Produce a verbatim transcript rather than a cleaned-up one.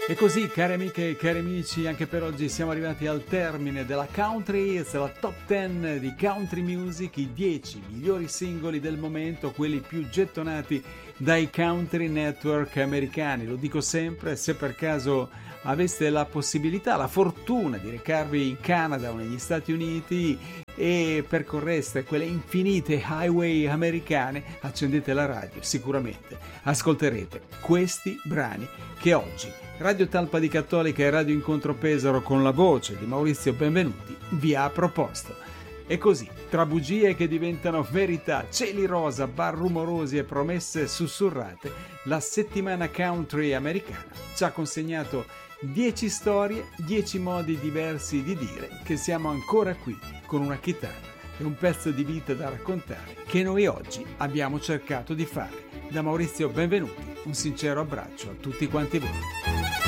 E così, cari amiche e cari amici, anche per oggi siamo arrivati al termine della Country Hits, la top dieci di Country Music, i dieci migliori singoli del momento, quelli più gettonati dai country network americani. Lo dico sempre, se per caso aveste la possibilità, la fortuna di recarvi in Canada o negli Stati Uniti e percorreste quelle infinite highway americane, accendete la radio, sicuramente ascolterete questi brani che oggi Radio Talpa di Cattolica e Radio Incontro Pesaro, con la voce di Maurizio Benvenuti, vi ha proposto. E così, tra bugie che diventano verità, cieli rosa, bar rumorosi e promesse sussurrate, la settimana country americana ci ha consegnato dieci storie, dieci modi diversi di dire che siamo ancora qui con una chitarra e un pezzo di vita da raccontare che noi oggi abbiamo cercato di fare. Da Maurizio Benvenuti, un sincero abbraccio a tutti quanti voi.